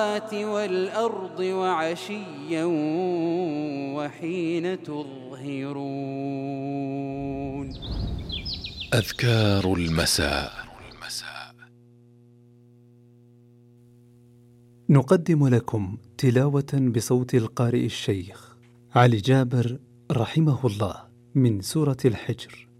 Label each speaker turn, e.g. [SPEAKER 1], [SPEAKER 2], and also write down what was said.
[SPEAKER 1] والأرض وعشيا وحين تظهرون.
[SPEAKER 2] أذكار المساء.
[SPEAKER 3] نقدم لكم تلاوة بصوت القارئ الشيخ علي جابر رحمه الله من سورة الحجر.